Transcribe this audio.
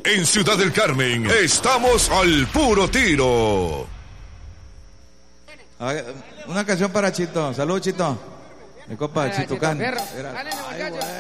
En Ciudad del Carmen, estamos al puro tiro. Una canción para Chito. Salud, Chito. Mi compa, Chito Can.